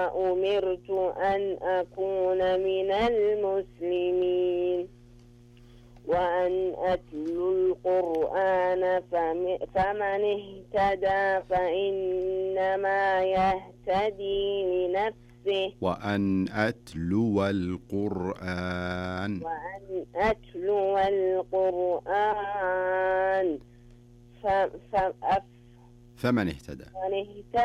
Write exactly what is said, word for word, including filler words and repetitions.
وأمرت أن أكون من المسلمين وأن أتلو القرآن فمن اهتدى فإنما يهتدي لنفسه وأن أتلو القرآن وأن أتلو القرآن ف... ف... فمن اهتدى فمن اهتدى